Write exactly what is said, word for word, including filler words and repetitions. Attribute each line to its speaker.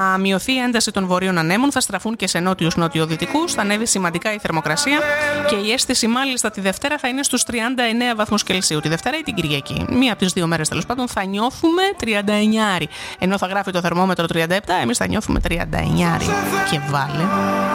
Speaker 1: Θα μειωθεί η ένταση των βορείων ανέμων, θα στραφούν και σε νότιους νοτιοδυτικούς, θα ανέβει σημαντικά η θερμοκρασία και η αίσθηση μάλιστα τη Δευτέρα θα είναι στους τριάντα εννέα βαθμούς Κελσίου. Τη Δευτέρα ή την Κυριακή. Μία από τις δύο μέρες τέλος πάντων θα νιώθουμε τριάντα εννέα. Ενώ θα γράφει το θερμόμετρο τριάντα επτά, εμείς θα νιώθουμε τριάντα εννέα. Και βάλε.